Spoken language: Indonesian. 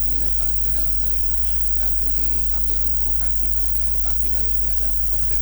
lagi lemparan ke dalam kali ini berhasil diambil oleh Bokasi. Bokasi kali ini ada break